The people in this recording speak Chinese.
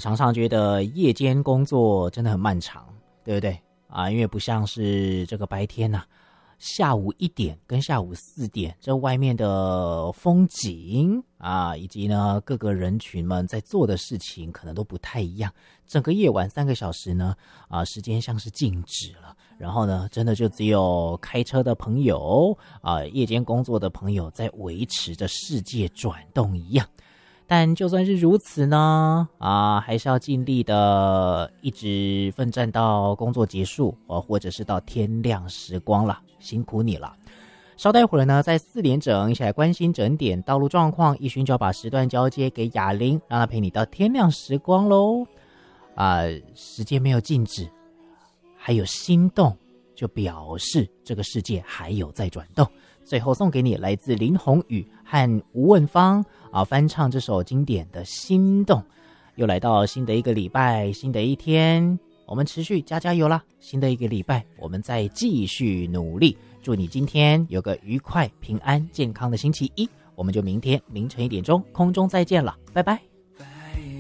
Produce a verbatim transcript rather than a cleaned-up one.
常常觉得夜间工作真的很漫长，对不对啊？因为不像是这个白天呐、啊，下午一点跟下午四点，这外面的风景啊，以及呢各个人群们在做的事情可能都不太一样。整个夜晚三个小时呢，啊，时间像是静止了。然后呢，真的就只有开车的朋友啊，夜间工作的朋友在维持着世界转动一样。但就算是如此呢，啊，还是要尽力的一直奋战到工作结束，啊，或者是到天亮时光了，辛苦你了。稍待会儿呢，在四点整一起来关心整点道路状况，一勋就要把时段交接给雅玲，让她陪你到天亮时光喽。啊，时间没有静止，还有心动，就表示这个世界还有在转动。最后送给你来自林宏宇和吴汶芳啊翻唱这首经典的《心动》。又来到新的一个礼拜，新的一天，我们持续加加油啦！新的一个礼拜，我们再继续努力。祝你今天有个愉快、平安、健康的星期一。我们就明天凌晨一点钟空中再见了，拜拜。